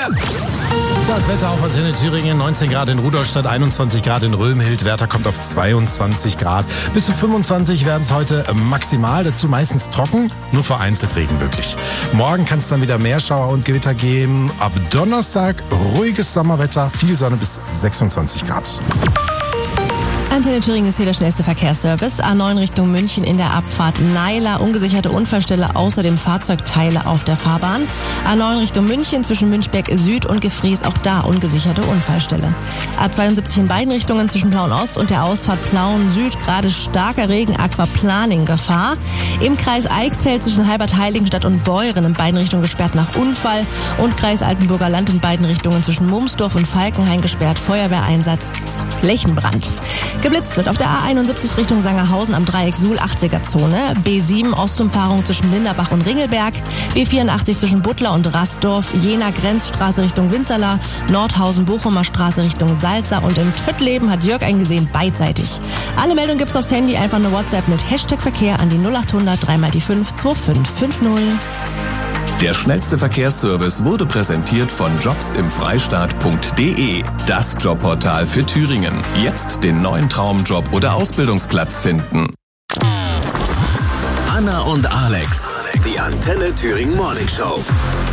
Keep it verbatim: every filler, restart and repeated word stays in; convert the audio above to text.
Das Wetter auf Antenne Thüringen, neunzehn Grad in Rudolstadt, einundzwanzig Grad in Römhild. Werther kommt auf zweiundzwanzig Grad. Bis zu fünfundzwanzig werden es heute maximal, dazu meistens trocken, nur vereinzelt Regen möglich. Morgen kann es dann wieder mehr Schauer und Gewitter geben. Ab Donnerstag ruhiges Sommerwetter, viel Sonne bis sechsundzwanzig Grad. Antenne Thüringen ist hier der schnellste Verkehrsservice. A neun Richtung München in der Abfahrt Naila. Ungesicherte Unfallstelle, außerdem Fahrzeugteile auf der Fahrbahn. A neun Richtung München zwischen Münchberg Süd und Gefries, auch da ungesicherte Unfallstelle. A zweiundsiebzig in beiden Richtungen zwischen Plauen Ost und der Ausfahrt Plauen Süd. Gerade starker Regen, Aquaplaning Gefahr. Im Kreis Eichsfeld zwischen Halbert-Heiligenstadt und Beuren in beiden Richtungen gesperrt nach Unfall. Und Kreis Altenburger Land in beiden Richtungen zwischen Mumsdorf und Falkenhain gesperrt. Feuerwehreinsatz, Flächenbrand. Geblitzt wird auf der A einundsiebzig Richtung Sangerhausen am Dreieck Suhl achtziger Zone, B sieben Ostumfahrung zwischen Linderbach und Ringelberg, B vierundachtzig zwischen Butler und Rastorf, Jena Grenzstraße Richtung Winzerla, Nordhausen Bochumer Straße Richtung Salza und in Töttleben hat Jörg eingesehen beidseitig. Alle Meldungen gibt's aufs Handy, einfach eine WhatsApp mit Hashtag Verkehr an die null achthundert drei mal die fünf zwei fünf fünf null. Der schnellste Verkehrsservice wurde präsentiert von jobs im freistaat punkt de. Das Jobportal für Thüringen. Jetzt den neuen Traumjob oder Ausbildungsplatz finden. Anna und Alex, die Antenne Thüringen Morning Show.